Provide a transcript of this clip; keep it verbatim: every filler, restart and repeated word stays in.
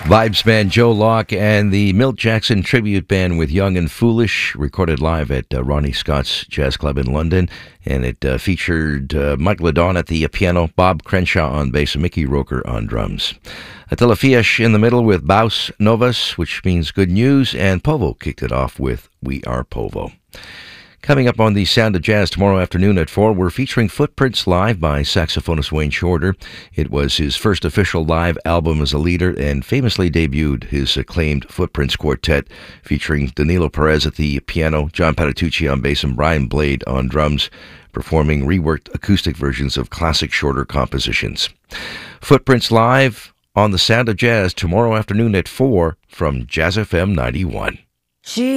Vibes band Joe Locke and the Milt Jackson tribute band with Young and Foolish, recorded live at uh, Ronnie Scott's Jazz Club in London. And it uh, featured uh, Mike Ladon at the piano, Bob Crenshaw on bass, and Mickey Roker on drums. Attila Fiash in the middle with Baus Novus, which means good news, and Povo kicked it off with We Are Povo. Coming up on the Sound of Jazz tomorrow afternoon at four, we're featuring Footprints Live by saxophonist Wayne Shorter. It was his first official live album as a leader and famously debuted his acclaimed Footprints Quartet, featuring Danilo Perez at the piano, John Patitucci on bass, and Brian Blade on drums, performing reworked acoustic versions of classic Shorter compositions. Footprints Live on the Sound of Jazz tomorrow afternoon at four from Jazz F M ninety-one. She